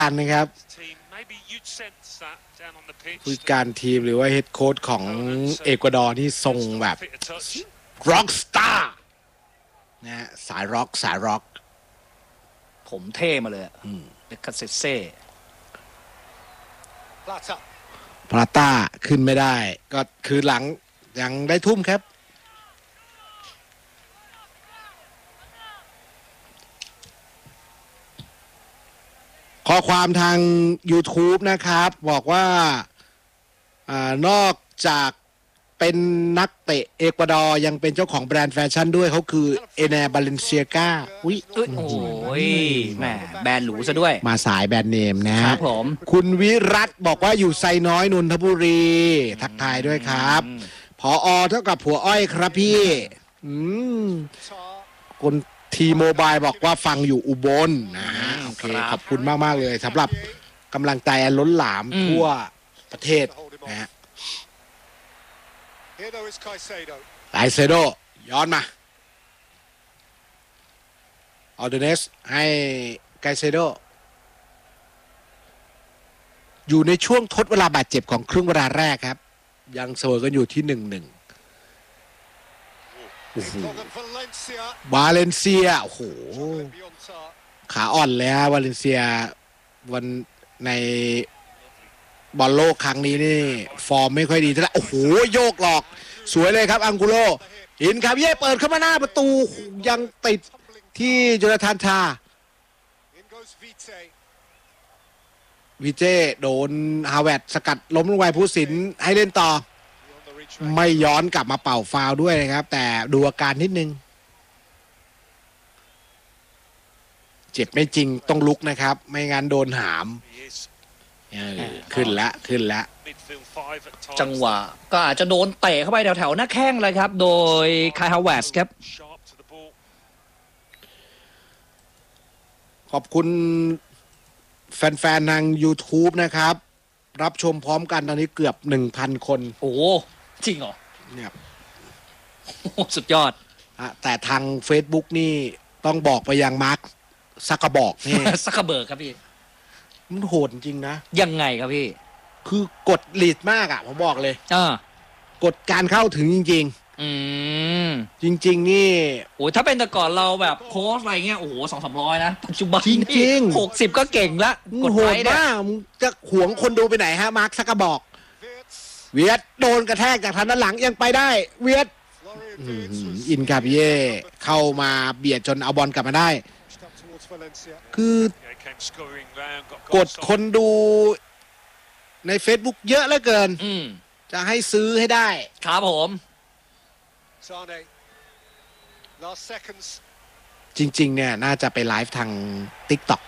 การนะครับผู้จัดการทีมหรือว่าเฮดโค้ชของเอกวาดอร์ที่ทรงแบบร็อกสตาร์นะสายร็อกผมเท่มาเลยเดคาเซเซ่พลาต้าขึ้นไม่ได้ก็คือหลังยังได้ทุ่มครับข้อความทาง YouTube นะครับบอกว่านอกจากเป็นนักเตะเอกวาดอร์ยังเป็นเจ้าของแบรนด์แฟชั่นด้วยเขาคือเอเนบาเลนเซียกาโอ้ยแหมแบรนด์หรูซะด้วยมาสายแบรนด์เนมนะครับผมคุณวิรัตบอกว่าอยู่ไซน้อยนนทบุรีทักทายด้วยครับผอ.เท่ากับผัวอ้อยครับพี่คนทีโมบายบอกว่าฟังอยู่อุบลนะโอเคขอบคุณมากๆเลยสำหรับกำลังใจอันล้นหลามทั่วประเทศนะฮะไคเซโดย้อนมาออเดเนสให้ไคเซโดอยู่ในช่วงทดเวลาบาดเจ็บของครึ่งเวลาแรกครับยังเสมอกันอยู่ที่ 1-1วาเลนเซียโอ้โหขาอ่อนเลยฮะวาเลนเซียวันในบอลโลกครั้งนี้นี่ฟอร์มไม่ค่อยดีเท่าไหร่โอ้โหโยกหลอกสวยเลยครับอังกุโลอินคาเย่เปิดเข้ามาหน้าประตูยังติดที่โจนาธานทาวิเจโดนฮาวเวิร์ดสกัดล้มลงไปผู้สินให้เล่นต่อไม่ย้อนกลับมาเป่าฟาวด้วยนะครับแต่ดูอาการนิดนึงเจ็บไม่จริงต้องลุกนะครับไม่งั้นโดนหามขึ้นแล้วจังหวะก็อาจจะโดนเตะเข้าไปแถวๆหน้าแข้งเลยครับโดยคายฮาวเวิร์ดครับขอบคุณแฟนๆทาง YouTube นะครับรับชมพร้อมกันตอนนี้เกือบ 1,000 คนโอ้จริงเหรอเนี่ยสุดยอดแต่ทาง Facebook นี่ต้องบอกไปยังมาร์คซักกระบอกนี่ซักกระเบิร์กครับพี่มันโหดจริงนะยังไงครับพี่คือกดลีดมากผมบอกเลยกดการเข้าถึงจริงๆจริงๆนี่โอ้ถ้าเป็นแต่ก่อนเราแบบโค้ชอะไรเงี้ยโอ้โห200-300นะปัจจุบันจริง 60ก็เก่งละกดโหดมากมึงจะหวงคนดูไปไหนฮะมาร์คซักกระบอกเวียดโดนกระแทกจากทางด้านหลังยังไปได้เวียดอินคาเย่เข้ามาเบียดจนเอาบอลกลับมาได้คือกดคนดูใน Facebook เยอะเหลือเกินจะให้ซื้อให้ได้ครับผมจริงๆเนี่ยน่าจะไปไลฟ์ทาง TikTok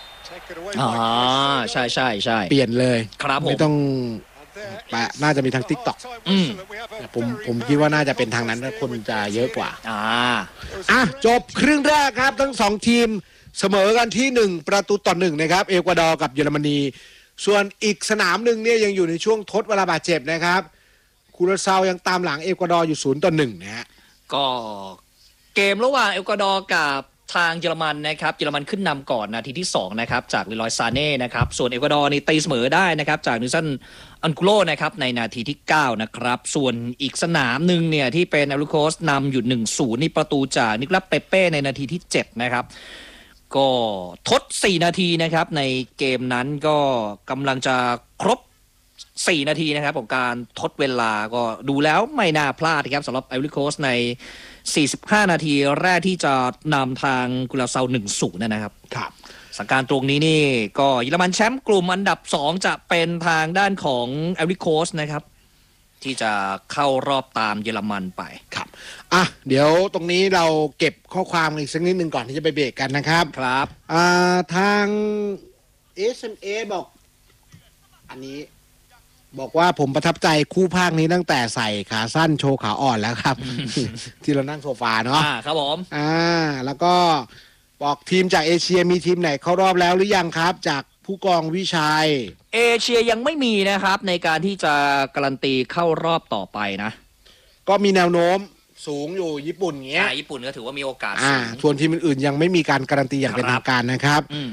ใช่เปลี่ยนเลยครับผมไม่ต้องน่าจะมีทาง TikTok ผมคิดว่าน่าจะเป็นทางนั้นคนจะเยอะกว่าจบครึ่งแรกครับทั้ง2ทีมเสมอกันที่1-1นะครับเอกวาดอร์กับเยอรมนีส่วนอีกสนามหนึ่งเนี่ยยังอยู่ในช่วงทดเวลาบาดเจ็บนะครับคูราซาวยังตามหลังเอกวาดอร์อยู่0-1นะฮะก็เกมระหว่างเอกวาดอร์กับทางเยอรมันนะครับเยอรมันขึ้นนำก่อนนาทีที่2นะครับจากลิลอยซาเน่นะครับส่วนเอกวาดอร์นี่ตีเสมอได้นะครับจากนิวซันอันกุโลนะครับในนาทีที่9นะครับส่วนอีกสนามหนึ่งเนี่ยที่เป็นอาริโคสนำอยู่1-0นี่ประตูจากนิโคลัสเปเป้ในนาทีที่7นะครับก็ทด4นาทีนะครับในเกมนั้นก็กำลังจะครบ4นาทีนะครับของการทดเวลาก็ดูแล้วไม่น่าพลาดครับสำหรับไอวอรี่โคสต์ใน45นาทีแรกที่จะนำทางกุราซาว1-0นะครับครับสถานการณ์ตรงนี้นี่ก็เยอรมันแชมป์กลุ่มอันดับ2จะเป็นทางด้านของไอวอรี่โคสต์นะครับที่จะเข้ารอบตามเยอรมันไปครับเดี๋ยวตรงนี้เราเก็บข้อความอีกสักนิดนึงก่อนที่จะไปเบรกกันนะครับครับทาง SMA บอกอันนี้บอกว่าผมประทับใจคู่ภาคนี้ตั้งแต่ใส่ขาสั้นโชว์ขาอ่อนแล้วครับ ที่เรานั่งโซฟาเนาะครับผมแล้วก็บอกทีมจากเอเชียมีทีมไหนเข้ารอบแล้วหรือยังครับจากผู้กองวิชัยเอเชียยังไม่มีนะครับในการที่จะการันตีเข้ารอบต่อไปนะก็มีแนวโน้มสูงอยู่ญี่ปุ่นเงี้ยญี่ปุ่นก็ถือว่ามีโอกาสส่วนทีมอื่นๆยังไม่มีการการันตีอย่างเป็นทางการนะครับ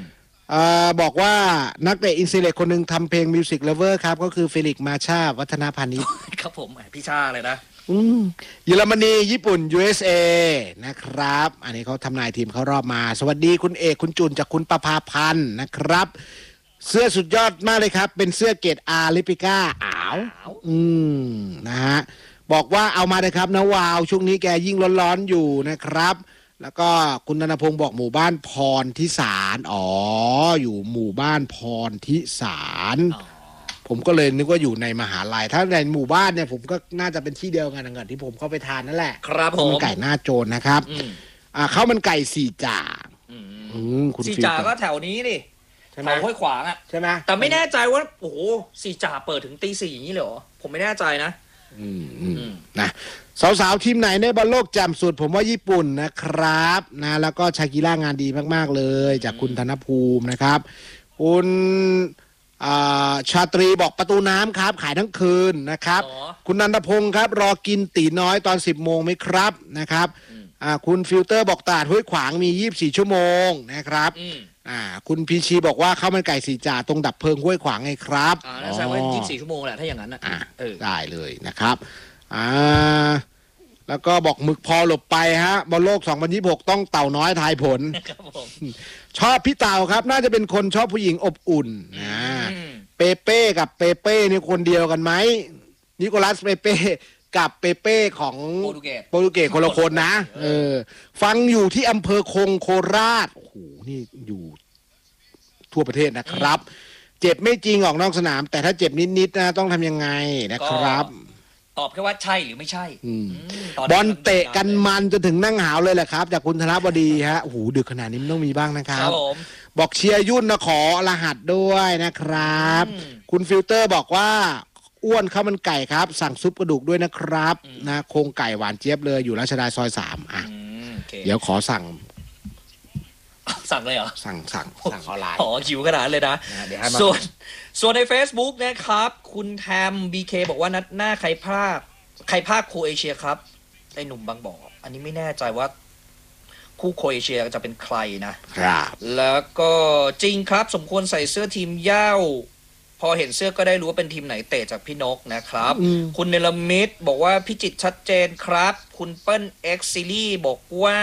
บอกว่านักเตะอินซีเล็กคนหนึ่งทำเพลง Music Lover ครับก็คือเฟลิกซ์มาชาวัฒนาพานิชครับผมพี่ชาเลยนะเยอรมนีญี่ปุ่น USA นะครับ อันนี้เขาทำนายทีมเขารอบมา สวัสดีคุณเอกคุณจุนจากคุณประภาพันธ์นะครับ เสื้อสุดยอดมากเลยครับ เป็นเสื้อเกรดอาลิปิก้านะฮะบอกว่าเอามาเลยครับนะวาวช่วงนี้แกยิ่งร้อนๆอยู่นะครับ แล้วก็คุณธนพงศ์บอกหมู่บ้านพรทิสารอยู่หมู่บ้านพรทิสารผมก็เลยนึกว่าอยู่ในมหาลัยถ้าในหมู่บ้านเนี่ยผมก็น่าจะเป็นที่เดียวกันกับที่ผมเข้าไปทานนั่นแหละครับผมข้าวมันไก่หน้าโจรนะครับข้าวมันไก่สี่จ่าคุณสี่จ่าก็แถวนี้ดิแถวห้วยขวางอ่ะใช่ไหมแต่ไม่แน่ใจว่าโอ้โหสี่จ่าเปิดถึงตี 4อย่างนี้เลยเหรอผมไม่แน่ใจนะนะสาวๆทีมไหนในบอลโลกแจ่มสุดผมว่าญี่ปุ่นนะครับนะแล้วก็ชากิร่างานดีมากๆเลยจากคุณธนภูมินะครับคุณชาตรีบอกประตูน้ำครับขายทั้งคืนนะครับคุณนันทพงศ์ครับรอกินตีน้อยตอน 10 โมงไหมครับนะครับคุณฟิลเตอร์บอกตลาดห้วยขวางมี24ชั่วโมงนะครับคุณพีชีบอกว่าข้าวมันไก่สีจ่าตรงดับเพลิงห้วยขวางไงครับน่าจะว่า24ชั่วโมงแหละถ้าอย่างนั้นได้เลยนะครับแล้วก็บอกหมึกพอหลบไปฮะบอลโลก2026ต้องเต่าน้อยทายผลชอบพี่เต่าครับน่าจะเป็นคนชอบผู้หญิงอบอุ่นเปเป้กับเปเป้นี่คนเดียวกันไหมนิโคลัสเปเป้กับเปเป้ของโปรตุเกสคนละคนนะฟังอยู่ที่อำเภอคงโคราชโอ้โหนี่อยู่ทั่วประเทศนะครับเจ็บไม่จริงออกนอกสนามแต่ถ้าเจ็บนิดๆนะต้องทำยังไงนะครับตอบแค่ว่าใช่หรือไม่ใช่บอลเตะกันมันจนถึงนั่งหาวเลยแหละครับจากคุณธนบดีฮะโอ้โหดึกขนาดนี้มันต้องมีบ้างนะครับบอกเชียร์ยุ่นนะขอรหัสด้วยนะครับคุณฟิลเตอร์บอกว่าอ้วนข้าวมันไก่ครับสั่งซุปกระดูกด้วยนะครับนะโครงไก่หวานเจี๊ยบเลยอยู่รัชดาซอย3เดี๋ยวขอสั่งเลยเหรอสั่งออนไลน์หิวขนาดเลยนะส่วนใน Facebook นะครับคุณแทม BK บอกว่านัดหน้าใครภาคโครเอเชียครับไอ้หนุ่มบางบ่ออันนี้ไม่แน่ใจว่าคู่โครเอเชียจะเป็นใครนะครับแล้วก็จริงครับสมควรใส่เสื้อทีมเหย้าพอเห็นเสื้อก็ได้รู้ว่าเป็นทีมไหนเตะจากพี่นกนะครับคุณเนลมิดบอกว่าพิจิตรชัดเจนครับคุณเปิ้ลเอ็กซิลี่บอกว่า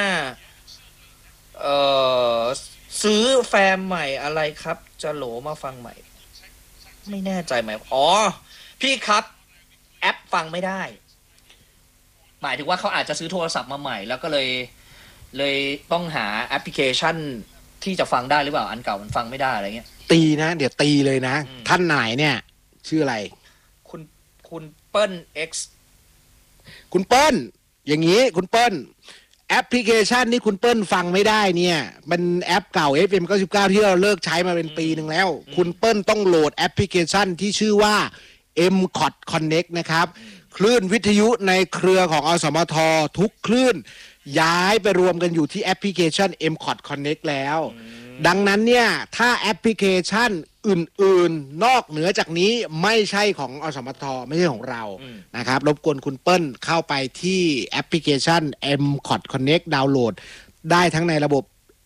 ซื้อแฟมใหม่อะไรครับจะโหลมาฟังใหม่ไม่แน่ใจไหมพี่ครับแอปฟังไม่ได้หมายถึงว่าเขาอาจจะซื้อโทรศัพท์มาใหม่แล้วก็เลยต้องหาแอปพลิเคชันที่จะฟังได้หรือเปล่าอันเก่ามันฟังไม่ได้อะไรเงี้ยตีนะเดี๋ยวตีเลยนะท่านไหนเนี่ยชื่ออะไรคุณเปิ้ล X คุณเปิ้ลอย่างนี้คุณเปิ้ลแอปพลิเคชันที่คุณเปิ้ลฟังไม่ได้เนี่ยมันแอปเก่า FM 99ที่เราเลิกใช้มาเป็นปีหนึ่งแล้วคุณเปิ้ลต้องโหลดแอปพลิเคชันที่ชื่อว่า MCOT Connect นะครับคลื่นวิทยุในเครือของอสมททุกคลื่นย้ายไปรวมกันอยู่ที่แอปพลิเคชัน MCOT Connect แล้วดังนั้นเนี่ยถ้าแอปพลิเคชันอื่นๆนอกเหนือจากนี้ไม่ใช่ของอสมทไม่ใช่ของเรานะครับรบกวนคุณเปิ้ลเข้าไปที่แอปพลิเคชัน MCOT Connect ดาวน์โหลดได้ทั้งในระบบ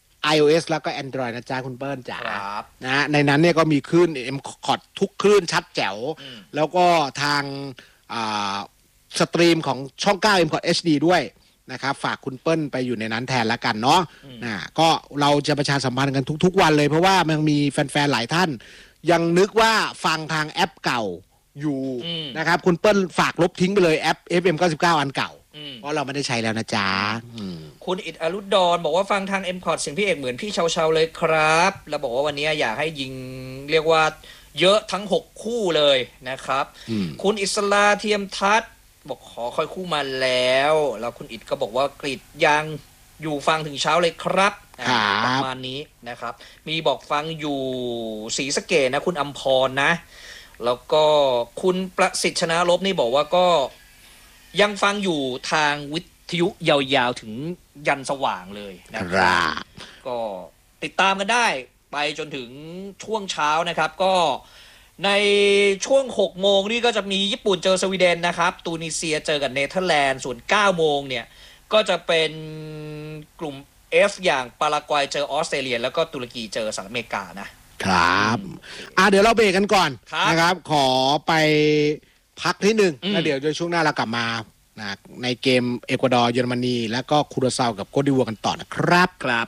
iOS แล้วก็ Android นะจ๊ะคุณเปิ้ลจ๋านะในนั้นเนี่ยก็มีคลื่น MCOT ทุกคลื่นชัดแจ๋วแล้วก็ทางสตรีมของช่อง9 MCOT HD ด้วยนะครับฝากคุณเปิ้ลไปอยู่ในนั้นแทนละกันเนาะก็เราจะประชาสัมพันธ์กันทุกๆวันเลยเพราะว่ามันมีแฟนๆหลายท่านยังนึกว่าฟังทางแอปเก่าอยู่นะครับคุณเปิ้ลฝากลบทิ้งไปเลยแอป FM 99อันเก่าเพราะเราไม่ได้ใช้แล้วนะจ๊ะคุณอิดอรุดอนบอกว่าฟังทาง MCOT เสียงพี่เอกเหมือนพี่เชาๆเลยครับแล้วบอกว่าวันนี้อยากให้ยิงเรียกว่าเยอะทั้ง6คู่เลยนะครับคุณอิสลาเทียมทัศน์บอกขอค่อยคู่มาแล้วคุณอิดก็บอกว่ากรีดยางอยู่ฟังถึงเช้าเลยครับประมาณนี้นะครับมีบอกฟังอยู่ศรีสะเกษนะคุณอัมพรนะแล้วก็คุณประสิทธิ์ชนะลบนี่บอกว่าก็ยังฟังอยู่ทางวิทยุยาวๆถึงยันสว่างเลยนะครับก็ติดตามกันได้ไปจนถึงช่วงเช้านะครับก็ในช่วง6โมงนี่ก็จะมีญี่ปุ่นเจอสวีเดนนะครับตูนิเซียเจอกับเนเธอร์แลนด์ส่วน9โมงเนี่ยก็จะเป็นกลุ่ม F อย่างปารากวัยเจอออสเตรเลียแล้วก็ตุรกีเจอสหรัฐอเมริกานะครับเดี๋ยวเราเบรกกันก่อนครับนะครับ ขอไปพักนิดนึงอืมแล้วเดี๋ยวช่วงหน้าเรากลับมานะในเกมเอกวาดอร์เยอรมนีแล้วก็คูราซาวกับโกดิวัวกันต่อนะครับครับ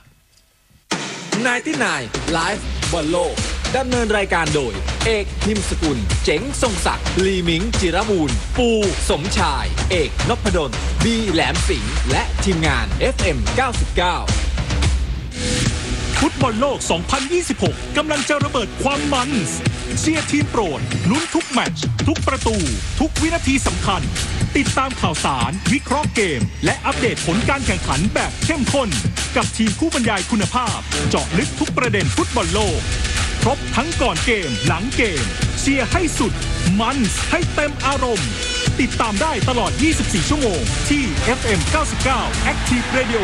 99 Live บอลโลกดำเนินรายการโดย เอกพิมพ์สกุล เจ๋งทรงศักดิ์ลีมิง จิรบูรณ์ปูสมชาย เอกนพดลบีแหลมสิงห์และทีมงาน FM 99 ฟุตบอลโลก 2026 กำลังจะระเบิดความมันเชียร์ทีมโปรดลุ้นทุกแมตช์ทุกประตู ทุกวินาทีสำคัญ ติดตามข่าวสารวิเคราะห์เกม และอัปเดตผลการแข่งขันแบบเข้มข้น กับทีมผู้บรรยายคุณภาพ เจาะลึกทุกประเด็นฟุตบอลโลก ครบทั้งก่อนเกมหลังเกมเชียร์ให้สุดมันให้เต็มอารมณ์ติดตามได้ตลอด 24 ชั่วโมงที่ FM 99 Active Radio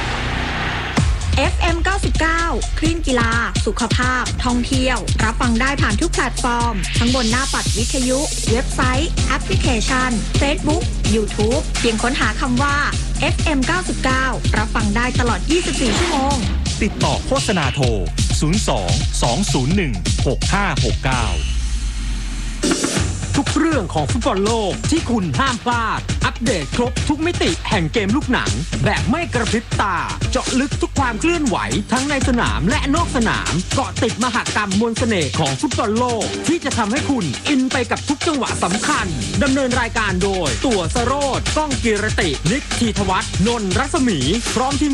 FM 99 คลื่นกีฬา สุขภาพ ท่องเที่ยว รับฟังได้ผ่านทุกแพลตฟอร์ม ทั้งบนหน้าปัดวิทยุ เว็บไซต์ แอปพลิเคชัน Facebook YouTube เพียงค้นหาคำว่า FM 99 รับฟังได้ตลอด 24 ชั่วโมงติดต่อโฆษณาโทร 02 201 6569 ทุกเรื่องของฟุตบอลโลกที่คุณห้ามพลาด อัปเดตครบทุกมิติแห่งเกมลูกหนัง แบบไม่กระพริบตา เจาะลึกทุกความเคลื่อนไหวทั้งในสนามและนอกสนามเกาะติดมหกรรมมวลเสน่ห์ของฟุตบอลโลกที่จะทำให้คุณอินไปกับทุกจังหวะสำคัญดำเนินรายการโดยตัวสโรจน์ ก้องกีรติ นิกธีธวัฒน์ นนท์รัศมี พร้อมทีม